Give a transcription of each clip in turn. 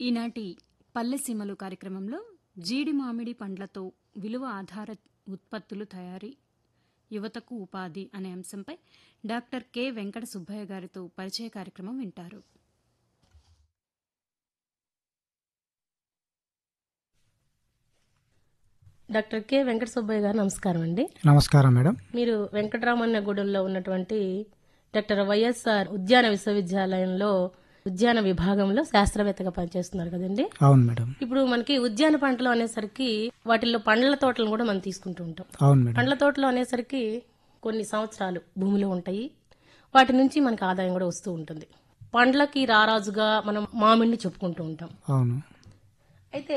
ఈనాటి పల్లెసీమలు కార్యక్రమంలో జీడి మామిడి పండ్లతో విలువ ఆధార ఉత్పత్తులు తయారీ యువతకు ఉపాధి అనే అంశంపై డాక్టర్ కె వెంకట సుబ్బయ్య గారితో పరిచయ కార్యక్రమం వింటారు. డాక్టర్ కె వెంకట సుబ్బయ్య గారు నమస్కారం అండి. నమస్కారం మేడం. మీరు వెంకటరామన్నగూడెంలో ఉన్నటువంటి డాక్టర్ వైఎస్ఆర్ ఉద్యాన విశ్వవిద్యాలయంలో ఉద్యాన విభాగంలో శాస్త్రవేత్తగా పనిచేస్తున్నారు కదండి. అవును మేడం. ఇప్పుడు మనకి ఉద్యాన పంటలు అనేసరికి వాటిల్లో పండ్ల తోటలను కూడా మనం తీసుకుంటూ ఉంటాం. అవును మేడం. పండ్ల తోటలు అనేసరికి కొన్ని సంవత్సరాలు భూమిలో ఉంటాయి, వాటి నుంచి మనకి ఆదాయం కూడా వస్తూ ఉంటుంది. పండ్లకి రారాజుగా మనం మామిడిని చెప్పుకుంటూ ఉంటాం. అవును. అయితే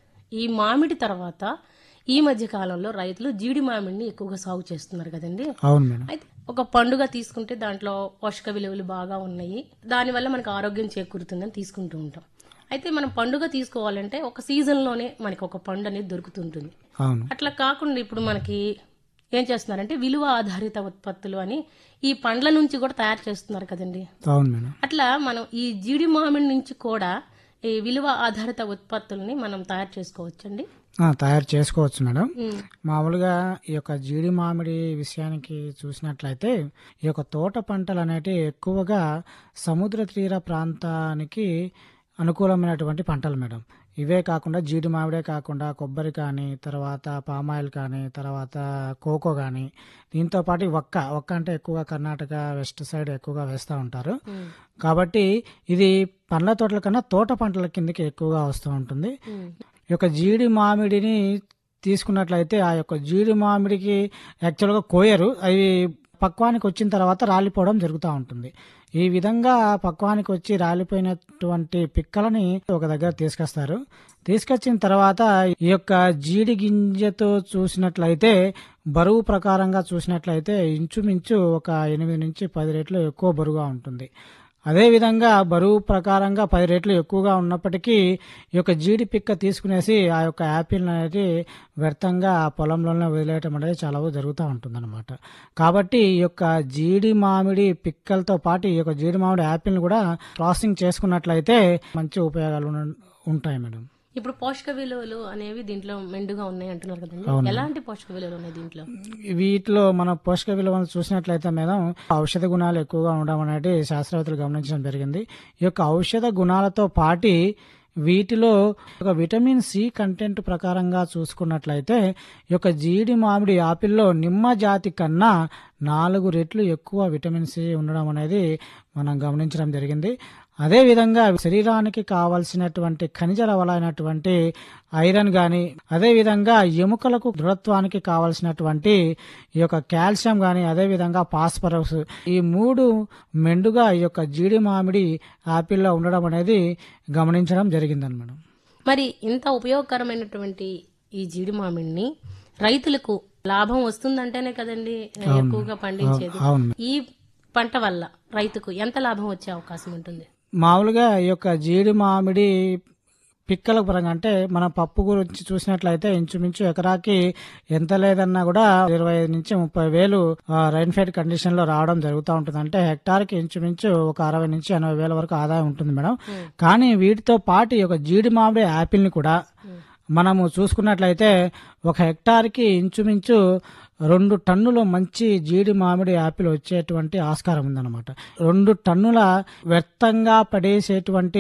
ఈ మామిడి తర్వాత ఈ మధ్య కాలంలో రైతులు జీడి మామిడిని ఎక్కువగా సాగు చేస్తున్నారు కదండి. అవును మేడం. అయితే ఒక పండుగ తీసుకుంటే దాంట్లో పోషక విలువలు బాగా ఉన్నాయి, దానివల్ల మనకు ఆరోగ్యం చేకూరుతుందని తీసుకుంటూ ఉంటాం. అయితే మనం పండుగ తీసుకోవాలంటే ఒక సీజన్లోనే మనకి ఒక పండు అనేది దొరుకుతుంటుంది. అవును. అట్లా కాకుండా ఇప్పుడు మనకి ఏం చేస్తున్నారంటే విలువ ఆధారిత ఉత్పత్తులు అని ఈ పండ్ల నుంచి కూడా తయారు చేస్తున్నారు కదండి. అవును మేడం. అట్లా మనం ఈ జీడి మామిడి నుంచి కూడా ఈ విలువ ఆధారిత ఉత్పత్తుల్ని మనం తయారు చేసుకోవచ్చండి. తయారు చేసుకోవచ్చు మేడం. మామూలుగా ఈ యొక్క జీడి మామిడి విషయానికి చూసినట్లయితే ఈ యొక్క తోట పంటలు అనేటివి ఎక్కువగా సముద్ర తీర ప్రాంతానికి అనుకూలమైనటువంటి పంటలు మేడం. ఇవే కాకుండా జీడి మామిడే కాకుండా కొబ్బరి కానీ, తర్వాత పామాయిల్ కానీ, తర్వాత కోకో కానీ, దీంతో పాటు ఒక్క అంటే ఎక్కువగా కర్ణాటక వెస్ట్ సైడ్ ఎక్కువగా వేస్తూ ఉంటారు. కాబట్టి ఇది పండ్ల తోటల కన్నా తోట పంటల కిందకి ఎక్కువగా వస్తూ ఉంటుంది. ఈ యొక్క జీడి మామిడిని తీసుకున్నట్లయితే ఆ యొక్క జీడి మామిడికి యాక్చువల్గా కోయరు, అవి పక్వానికి వచ్చిన తర్వాత రాలిపోవడం జరుగుతూ ఉంటుంది. ఈ విధంగా పక్వానికి వచ్చి రాలిపోయినటువంటి పిక్కలని ఒక దగ్గర తీసుకొస్తారు. తీసుకొచ్చిన తర్వాత ఈ యొక్క జీడి గింజతో చూసినట్లయితే బరువు ప్రకారంగా చూసినట్లయితే ఇంచుమించు ఒక 8 నుంచి 10 రెట్లు ఎక్కువ బరువుగా ఉంటుంది. అదేవిధంగా బరువు ప్రకారంగా 10 రెట్లు ఎక్కువగా ఉన్నప్పటికీ ఈ యొక్క జీడి పిక్క తీసుకునేసి ఆ యొక్క యాపిల్ అనేది వ్యర్థంగా ఆ పొలంలోనే వదిలేయటం అనేది చాలా జరుగుతూ ఉంటుందన్నమాట. కాబట్టి ఈ యొక్క జీడి మామిడి పిక్కలతో పాటు ఈ యొక్క జీడి మామిడి యాపిల్ని కూడా ప్రాసెసింగ్ చేసుకున్నట్లయితే మంచి ఉపయోగాలు ఉంటాయి మేడం. ఇప్పుడు పోషక విలువలు అనేవి దీంట్లో మెండుగా ఉన్నాయి అంటున్నారు కదండి. ఎలాంటి పోషక విలువలు ఉన్నాయి దీంట్లో? వీటిలో మన పోషక విలువలను చూసినట్లయితే మేడం ఔషధ గుణాలు ఎక్కువగా ఉండడం అనేది శాస్త్రవేత్తలు గమనించడం జరిగింది. ఈ యొక్క ఔషధ గుణాలతో పాటు వీటిలో ఒక విటమిన్ సి కంటెంట్ ప్రకారంగా చూసుకున్నట్లయితే ఈ యొక్క జీడి మామిడి ఆపిల్లో నిమ్మ జాతి కన్నా 4 రెట్లు ఎక్కువ విటమిన్ సి ఉండడం అనేది మనం గమనించడం జరిగింది. అదేవిధంగా శరీరానికి కావలసినటువంటి ఖనిజ లవణాలైనటువంటి ఐరన్ కానీ, అదేవిధంగా ఎముకలకు దృఢత్వానికి కావలసినటువంటి ఈ యొక్క కాల్షియం కానీ, అదేవిధంగా ఫాస్ఫరస్, ఈ 3 మెండుగా ఈ యొక్క జీడి మామిడి యాపిల్లో ఉండడం అనేది గమనించడం జరిగిందన్నమాట. మరి ఇంత ఉపయోగకరమైనటువంటి ఈ జీడి మామిడిని రైతులకు లాభం వస్తుందంటేనే కదండి ఎక్కువగా పండించేది. ఈ పంట వల్ల రైతుకు ఎంత లాభం వచ్చే అవకాశం ఉంటుంది? మామూలుగా ఈ యొక్క జీడి మామిడి పిక్కల పరంగా అంటే మన పప్పు గురించి చూసినట్లయితే ఇంచుమించు ఎకరాకి ఎంత లేదన్నా కూడా 25 నుంచి 30 వేలు రైన్ఫెడ్ కండిషన్ లో రావడం జరుగుతూ ఉంటుంది. అంటే హెక్టార్కి ఇంచుమించు ఒక 60 నుంచి 80 వేల వరకు ఆదాయం ఉంటుంది మేడం. కానీ వీటితో పాటు ఈ యొక్క జీడి మామిడి యాపిల్ ని కూడా మనము చూసుకున్నట్లయితే ఒక హెక్టార్కి ఇంచుమించు 2 టన్నుల మంచి జీడి మామిడి యాపిల్ వచ్చేటువంటి ఆస్కారం ఉందన్నమాట. 2 టన్నుల వ్యర్థంగా పడేసేటువంటి